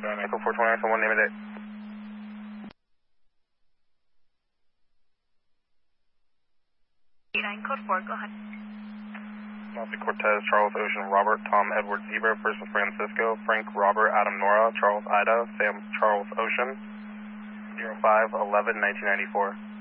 Echo 429, someone name it. Code 4, go ahead. Nazi Cortez, Charles Ocean, Robert, Tom Edward Zebra, Person Francisco, Frank Robert, Adam Nora, Charles Ida, Sam Charles Ocean, 05-11-1994.